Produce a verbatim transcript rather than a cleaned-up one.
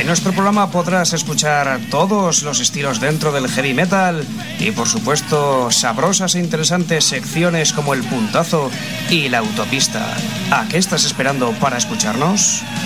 nuestro programa podrás escuchar todos los estilos dentro del heavy metal y, por supuesto, sabrosas e interesantes secciones como el puntazo y la autopista. ¿A qué estás esperando para escucharnos?